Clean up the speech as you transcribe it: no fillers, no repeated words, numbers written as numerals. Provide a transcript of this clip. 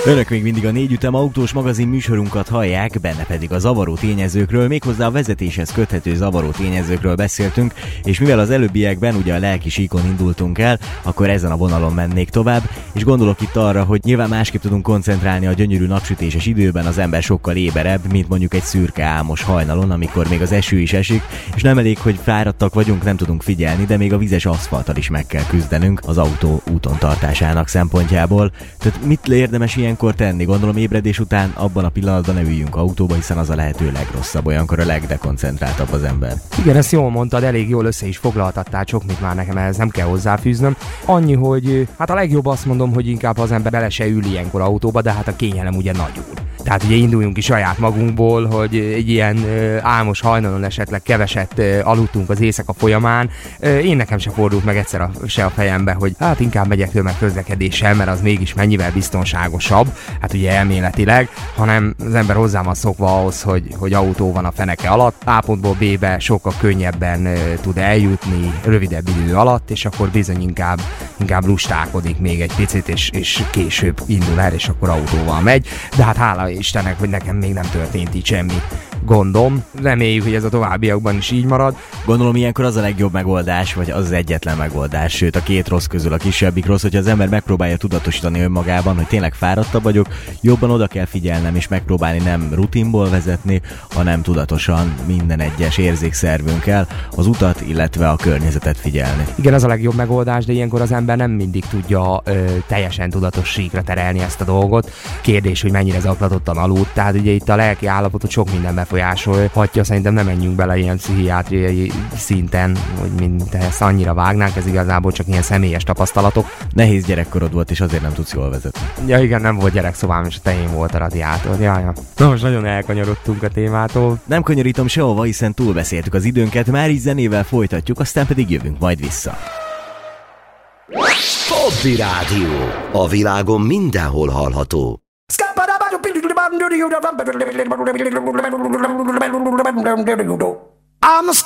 Önök még mindig a 4 Ütem autós magazin műsorunkat hallják, benne pedig a zavaró tényezőkről, méghozzá a vezetéshez köthető zavaró tényezőkről beszéltünk, és mivel az előbbiekben ugye a lelki síkon indultunk el, akkor ezen a vonalon mennék tovább, és gondolok itt arra, hogy nyilván másképp tudunk koncentrálni a gyönyörű napsütéses időben, az ember sokkal éberebb, mint mondjuk egy szürke álmos hajnalon, amikor még az eső is esik, és nem elég, hogy fáradtak vagyunk, nem tudunk figyelni, de még a vizes aszfalttal is meg kell küzdenünk az autó úton tartásának szempontjából. Tehát mit érdemes ilyenkor tenni? Gondolom ébredés után abban a pillanatban ne üljünk autóba, hiszen az a lehető legrosszabb, olyankor a legdekoncentráltabb az ember. Igen, ezt jól mondtad, elég jól össze is foglaltattál, sok mit már nekem ehhez nem kell hozzáfűznöm. Annyi, hogy hát a legjobb azt mondom, hogy inkább az ember bele se ül ilyenkor autóba, de hát a kényelem ugye nagyul. Tehát ugye induljunk ki saját magunkból, hogy egy ilyen álmos hajnalon esetleg keveset aludtunk az éjszaka folyamán. Én nekem se fordult meg egyszer se a fejembe, hogy hát inkább megyek tömegközlekedéssel, mert az mégis mennyivel biztonságosabb, hát ugye elméletileg, hanem az ember hozzá van szokva ahhoz, hogy autó van a feneke alatt, A pontból B-be sokkal könnyebben tud eljutni rövidebb idő alatt, és akkor bizony inkább lustálkodik még egy picit, és később indul el, és akkor autóval megy. De hát hála Istennek, hogy nekem még nem történt így semmi gondom. Reméljük, hogy ez a továbbiakban is így marad. Gondolom ilyenkor az a legjobb megoldás, vagy az egyetlen megoldás, sőt a két rossz közül a kisebbik rossz, hogyha az ember megpróbálja tudatosítani önmagában, hogy tényleg fáradtabb vagyok, jobban oda kell figyelnem és megpróbálni nem rutinból vezetni, hanem tudatosan minden egyes érzékszervünkkel az utat, illetve a környezetet figyelni. Igen, az a legjobb megoldás, de ilyenkor az ember nem mindig tudja teljesen tudatos síkra terelni ezt a dolgot. Kérdés, hogy mennyire zaklatottan aludt, tehát ugye itt a lelki állapotot sok minden befolyásolhatja, szerintem nem menjünk bele ilyen pszichiátriai szinten, hogy mint ezt annyira vágnánk, ez igazából csak ilyen személyes tapasztalatok. Nehéz gyerekkorod volt, és azért nem tudsz jól vezetni. Ja igen, nem volt gyerekszobám, és a tehén volt a radiátor. Ja. Na most nagyon elkanyarodtunk a témától. Nem kanyarítom sehova, hiszen túlbeszéltük az időnket, már így zenével folytatjuk, aztán pedig jövünk majd vissza. Hobby Rádió. A világon mindenhol hallható. I'm